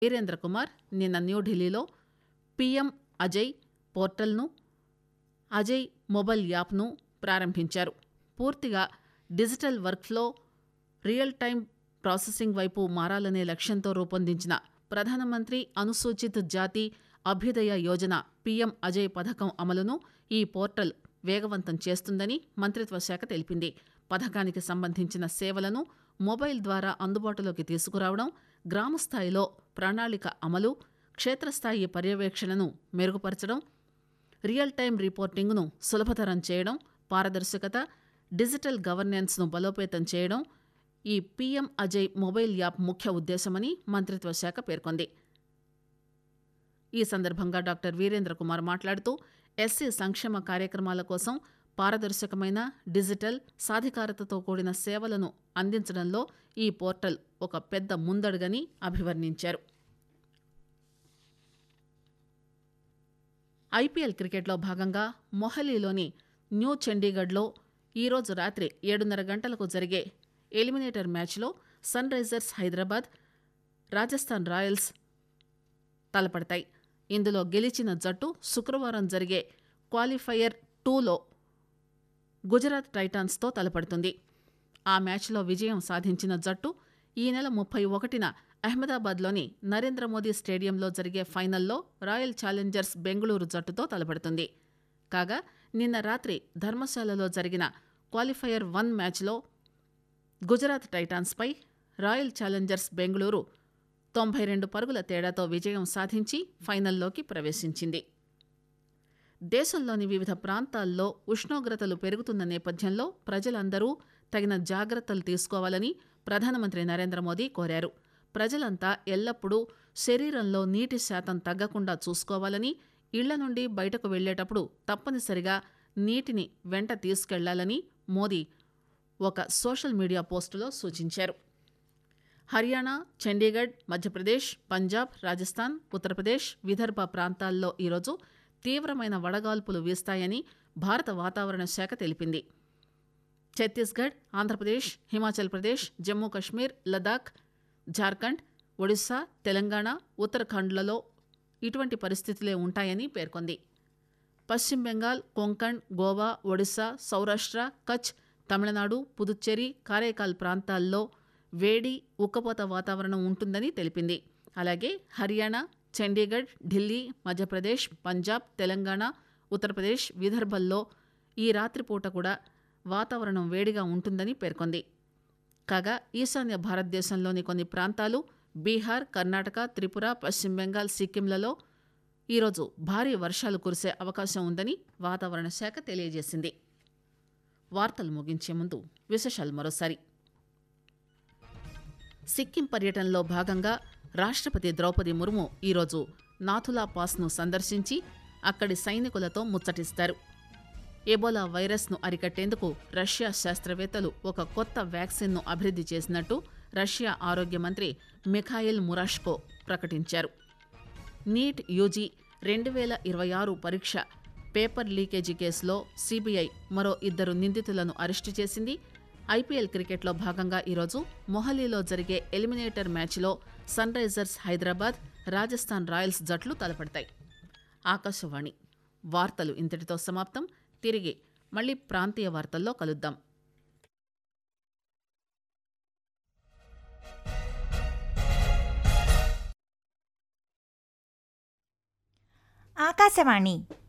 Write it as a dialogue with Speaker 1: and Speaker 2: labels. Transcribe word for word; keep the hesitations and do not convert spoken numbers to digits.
Speaker 1: వీరేంద్ర కుమార్ నిన్న న్యూఢిల్లీలో పీఎం అజయ్ పోర్టల్ను, అజయ్ మొబైల్ యాప్ను ప్రారంభించారు. పూర్తిగా digital workflow, real time processing వైపు మారాలనే లక్ష్యంతో రూపొందించిన ప్రధానమంత్రి అనుసూచిత జాతి అభ్యుదయ యోజన పీఎం అజయ్ పథకం అమలును ఈ పోర్టల్ వేగవంతం చేస్తుందని మంత్రిత్వ శాఖ తెలిపింది. పథకానికి సంబంధించిన సేవలను మొబైల్ ద్వారా అందుబాటులోకి తీసుకురావడం, గ్రామస్థాయిలో ప్రణాళిక అమలు, క్షేత్రస్థాయి పర్యవేక్షణను మెరుగుపరచడం, రియల్ టైమ్ రిపోర్టింగ్ను సులభతరం చేయడం, పారదర్శకత, డిజిటల్ గవర్నెన్స్ను బలోపేతం చేయడం ఈ పీఎం అజయ్ మొబైల్ యాప్ ముఖ్య ఉద్దేశమని మంత్రిత్వ శాఖ పేర్కొంది. ఈ సందర్భంగా డాక్టర్ వీరేంద్ర కుమార్ మాట్లాడుతూ ఎస్సీ సంక్షేమ కార్యక్రమాల కోసం పారదర్శకమైన, డిజిటల్, సాధికారతతో కూడిన సేవలను అందించడంలో ఈ పోర్టల్ ఒక పెద్ద ముందడుగని అభివర్ణించారు. ఐపీఎల్ క్రికెట్లో భాగంగా మొహాలీలోని న్యూ చండీగఢ్లో ఈరోజు రాత్రి ఏడున్నర గంటలకు జరిగే ఎలిమినేటర్ మ్యాచ్లో sun Risers Hyderabad, Rajasthan Royals తలపడతాయి. ఇందులో గెలిచిన జట్టు శుక్రవారం జరిగే క్వాలిఫైయర్ టూలో గుజరాత్ టైటాన్స్తో తలపడుతుంది. ఆ మ్యాచ్లో విజయం సాధించిన జట్టు ఈ నెల ముప్పై ఒకటిన అహ్మదాబాద్లోని నరేంద్ర మోదీ స్టేడియంలో జరిగే ఫైనల్లో రాయల్ ఛాలెంజర్స్ బెంగళూరు జట్టుతో తలపడుతుంది. కాగా నిన్న రాత్రి ధర్మశాలలో జరిగిన క్వాలిఫైయర్ వన్ మ్యాచ్లో గుజరాత్ టైటాన్స్పై రాయల్ ఛాలెంజర్స్ బెంగళూరు తొంభై రెండు పరుగుల తేడాతో విజయం సాధించి ఫైనల్లోకి ప్రవేశించింది. దేశంలోని వివిధ ప్రాంతాల్లో ఉష్ణోగ్రతలు పెరుగుతున్న నేపథ్యంలో ప్రజలందరూ తగిన జాగ్రత్తలు తీసుకోవాలని ప్రధానమంత్రి నరేంద్ర మోదీ కోరారు. ప్రజలంతా ఎల్లప్పుడూ శరీరంలో నీటి శాతం తగ్గకుండా చూసుకోవాలని, ఇళ్ల నుండి బయటకు వెళ్లేటప్పుడు తప్పనిసరిగా నీటిని వెంట తీసుకెళ్లాలని మోదీ ఒక సోషల్ మీడియా పోస్టులో సూచించారు. హర్యానా, చండీగఢ్, మధ్యప్రదేశ్, పంజాబ్, రాజస్థాన్, ఉత్తరప్రదేశ్, విదర్భ ప్రాంతాల్లో ఈరోజు తీవ్రమైన వడగాల్పులు వీస్తాయని భారత వాతావరణ శాఖ తెలిపింది. ఛత్తీస్గఢ్, ఆంధ్రప్రదేశ్, హిమాచల్ ప్రదేశ్, జమ్మూ కశ్మీర్, లదాఖ్, జార్ఖండ్, ఒడిశా, తెలంగాణ, ఉత్తరాఖండ్లలో ఇటువంటి పరిస్థితులే ఉంటాయని పేర్కొంది. పశ్చిమ బెంగాల్, కొంకణ్, గోవా, ఒడిశా, సౌరాష్ట్ర, కచ్, తమిళనాడు, పుదుచ్చేరి, కారైకాల్ ప్రాంతాల్లో వేడి, ఉక్కపోత వాతావరణం ఉంటుందని తెలిపింది. అలాగే హర్యానా, చండీగఢ్, ఢిల్లీ, మధ్యప్రదేశ్, పంజాబ్, తెలంగాణ, ఉత్తరప్రదేశ్, విదర్భల్లో ఈ రాత్రిపూట కూడా వాతావరణం వేడిగా ఉంటుందని పేర్కొంది. కాగా ఈశాన్య భారతదేశంలోని కొన్ని ప్రాంతాలు, బీహార్, కర్ణాటక, త్రిపుర, పశ్చిమ బెంగాల్, సిక్కింలలో ఈరోజు భారీ వర్షాలు కురిసే అవకాశం ఉందని వాతావరణ శాఖ తెలియజేసింది. వార్తలు ముగించే ముందు విశేషాలు మరోసారి. సిక్కిం పర్యటనలో భాగంగా రాష్ట్రపతి ద్రౌపది ముర్ము ఈరోజు నాథులా పాస్ను సందర్శించి అక్కడి సైనికులతో ముచ్చటిస్తారు. ఎబోలా వైరస్ను అరికట్టేందుకు రష్యా శాస్త్రవేత్తలు ఒక కొత్త వ్యాక్సిన్ను అభివృద్ధి చేసినట్టు రష్యా ఆరోగ్య మంత్రి మిఖాయిల్ మురాష్కో ప్రకటించారు. నీట్ యూజీ రెండు వేల ఇరవై ఆరు పరీక్ష పేపర్ లీకేజీ కేసులో సీబీఐ మరో ఇద్దరు నిందితులను అరెస్టు చేసింది. ఐపీఎల్ క్రికెట్లో భాగంగా ఈరోజు మొహాలీలో జరిగే ఎలిమినేటర్ మ్యాచ్లో sun Risers Hyderabad, Rajasthan Royals జట్లు తలపడతాయి. ఆకాశవాణి వార్తలు ఇంతటితో సమాప్తం. తిరిగి మళ్ళీ ప్రాంతీయ వార్తల్లో కలుద్దాం.
Speaker 2: ఆకాశవాణి